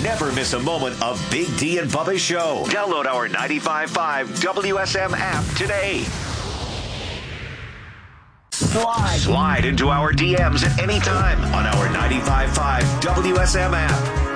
Never miss a moment of Big D and Bubba's show. Download our 95.5 WSM app today. Slide into our DMs at any time on our 95.5 WSM app.